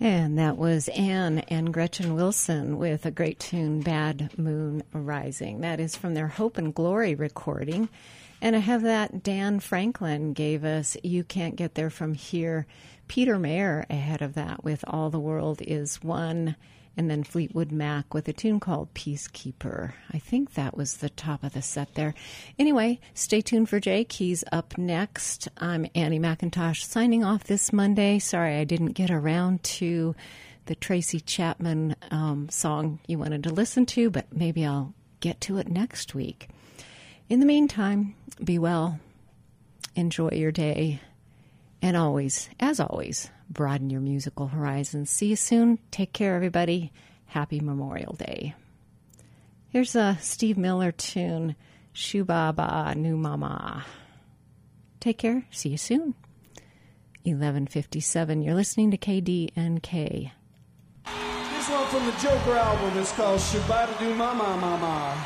And that was Anne and Gretchen Wilson with a great tune, Bad Moon Rising. That is from their Hope and Glory recording. And I have that Dan Franklin gave us You Can't Get There From Here. Peter Mayer ahead of that with All the World Is One. And then Fleetwood Mac with a tune called Peacekeeper. I think that was the top of the set there. Anyway, stay tuned for Jake. He's up next. I'm Annie McIntosh signing off this Monday. Sorry I didn't get around to the Tracy Chapman song you wanted to listen to, but maybe I'll get to it next week. In the meantime, be well, enjoy your day, and always, as always, broaden your musical horizons. See you soon. Take care, everybody. Happy Memorial Day. Here's a Steve Miller tune, Shubaba Nu Mama. Take care. See you soon. 11:57. You're listening to KDNK. This one from the Joker album is called Shubaba Nu Mama Mama.